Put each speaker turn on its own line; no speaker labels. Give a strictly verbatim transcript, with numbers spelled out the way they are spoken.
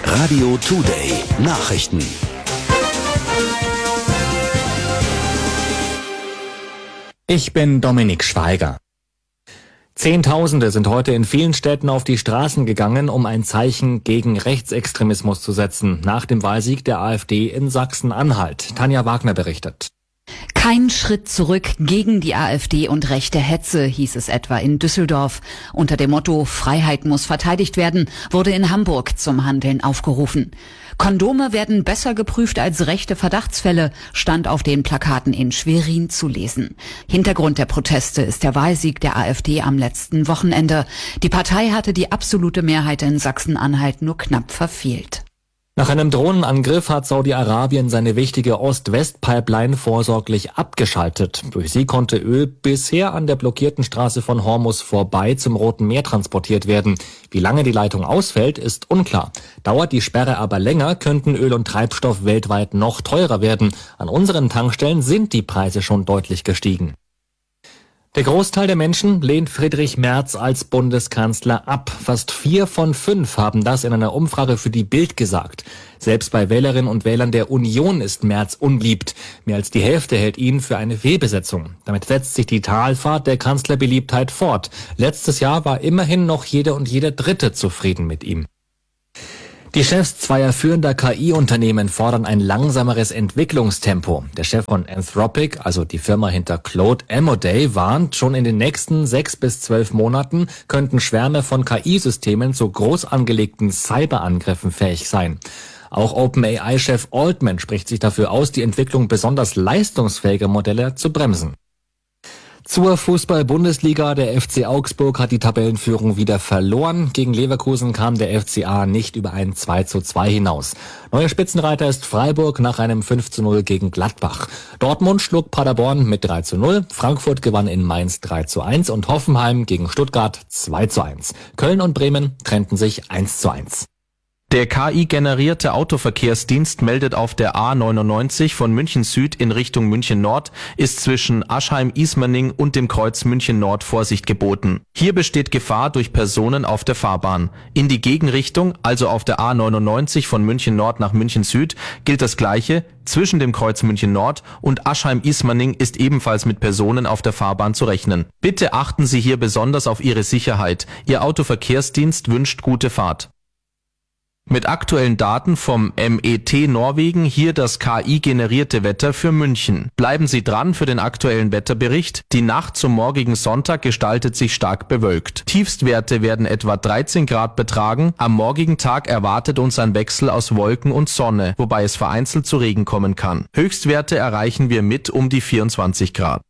Radio Today Nachrichten.
Ich bin Dominik Schweiger. Zehntausende sind heute in vielen Städten auf die Straßen gegangen, um ein Zeichen gegen Rechtsextremismus zu setzen, nach dem Wahlsieg der AfD in Sachsen-Anhalt. Tanja Wagner berichtet.
Kein Schritt zurück gegen die AfD und rechte Hetze, hieß es etwa in Düsseldorf. Unter dem Motto Freiheit muss verteidigt werden, wurde in Hamburg zum Handeln aufgerufen. Kondome werden besser geprüft als rechte Verdachtsfälle, stand auf den Plakaten in Schwerin zu lesen. Hintergrund der Proteste ist der Wahlsieg der AfD am letzten Wochenende. Die Partei hatte die absolute Mehrheit in Sachsen-Anhalt nur knapp verfehlt.
Nach einem Drohnenangriff hat Saudi-Arabien seine wichtige Ost-West-Pipeline vorsorglich abgeschaltet. Durch sie konnte Öl bisher an der blockierten Straße von Hormuz vorbei zum Roten Meer transportiert werden. Wie lange die Leitung ausfällt, ist unklar. Dauert die Sperre aber länger, könnten Öl und Treibstoff weltweit noch teurer werden. An unseren Tankstellen sind die Preise schon deutlich gestiegen. Der Großteil der Menschen lehnt Friedrich Merz als Bundeskanzler ab. Fast vier von fünf haben das in einer Umfrage für die Bild gesagt. Selbst bei Wählerinnen und Wählern der Union ist Merz unbeliebt. Mehr als die Hälfte hält ihn für eine Fehlbesetzung. Damit setzt sich die Talfahrt der Kanzlerbeliebtheit fort. Letztes Jahr war immerhin noch jede und jeder Dritte zufrieden mit ihm. Die Chefs zweier führender K I-Unternehmen fordern ein langsameres Entwicklungstempo. Der Chef von Anthropic, also die Firma hinter Claude Amodei, warnt, schon in den nächsten sechs bis zwölf Monaten könnten Schwärme von K I-Systemen zu groß angelegten Cyberangriffen fähig sein. Auch OpenAI-Chef Altman spricht sich dafür aus, die Entwicklung besonders leistungsfähiger Modelle zu bremsen. Zur Fußball-Bundesliga. Der F C Augsburg hat die Tabellenführung wieder verloren. Gegen Leverkusen kam der F C A nicht über ein zwei zu zwei hinaus. Neuer Spitzenreiter ist Freiburg nach einem fünf zu null gegen Gladbach. Dortmund schlug Paderborn mit drei zu null. Frankfurt gewann in Mainz drei zu eins und Hoffenheim gegen Stuttgart zwei zu eins. Köln und Bremen trennten sich eins zu eins.
Der K I-generierte Autoverkehrsdienst meldet auf der A neunundneunzig von München Süd in Richtung München Nord ist zwischen Aschheim-Ismaning und dem Kreuz München Nord Vorsicht geboten. Hier besteht Gefahr durch Personen auf der Fahrbahn. In die Gegenrichtung, also auf der A neunundneunzig von München Nord nach München Süd, gilt das Gleiche. Zwischen dem Kreuz München Nord und Aschheim-Ismaning ist ebenfalls mit Personen auf der Fahrbahn zu rechnen. Bitte achten Sie hier besonders auf Ihre Sicherheit. Ihr Autoverkehrsdienst wünscht gute Fahrt. Mit aktuellen Daten vom M E T Norwegen hier das K I-generierte Wetter für München. Bleiben Sie dran für den aktuellen Wetterbericht. Die Nacht zum morgigen Sonntag gestaltet sich stark bewölkt. Tiefstwerte werden etwa dreizehn Grad betragen. Am morgigen Tag erwartet uns ein Wechsel aus Wolken und Sonne, wobei es vereinzelt zu Regen kommen kann. Höchstwerte erreichen wir mit um die vierundzwanzig Grad.